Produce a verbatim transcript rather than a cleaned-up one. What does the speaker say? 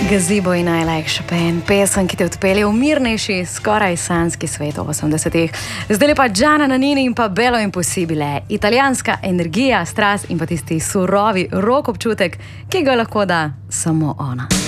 Gazebo in I Like Chopin, pesem, ki te odpelje v mirnejši, skoraj sanjski svet osemdesetih. Zdaj pa Gianna Nannini in pa Bello Impossibile, italijanska energija, strast in pa tisti surovi rock občutek, ki ga lahko da samo ona.